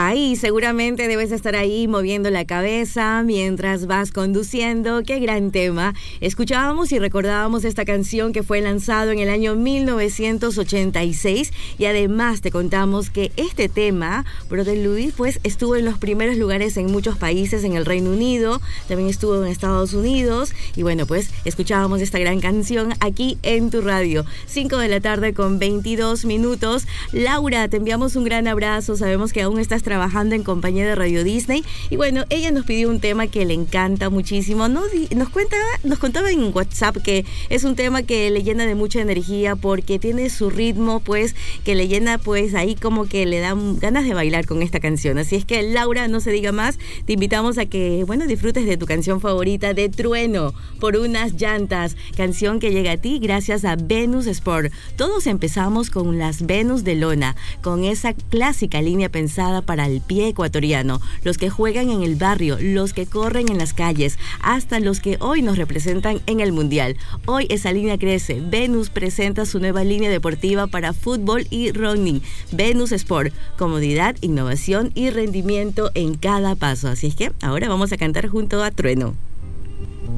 Ahí seguramente debes estar ahí moviendo la cabeza mientras vas conduciendo. ¡Qué gran tema! Escuchábamos y recordábamos esta canción que fue lanzado en el año 1986 y además te contamos que este tema, Brother Louis, pues estuvo en los primeros lugares en muchos países, en el Reino Unido, también estuvo en Estados Unidos y bueno, pues escuchábamos esta gran canción aquí en tu radio. 5 de la tarde con 22 minutos. Laura, te enviamos un gran abrazo. Sabemos que aún estás trabajando en compañía de Radio Disney y bueno, ella nos pidió un tema que le encanta muchísimo. Nos contaba en WhatsApp que es un tema que le llena de mucha energía porque tiene su ritmo, pues que le llena, pues ahí como que le dan ganas de bailar con esta canción. Así es que Laura, no se diga más, te invitamos a que, bueno, disfrutes de tu canción favorita de Trueno, Por unas llantas, canción que llega a ti gracias a Venus Sport. Todos empezamos con las Venus de lona, con esa clásica línea pensada para el pie ecuatoriano, los que juegan en el barrio, los que corren en las calles, hasta los que hoy nos representan en el Mundial. Hoy esa línea crece. Venus presenta su nueva línea deportiva para fútbol y running. Venus Sport, comodidad, innovación y rendimiento en cada paso. Así es que ahora vamos a cantar junto a Trueno.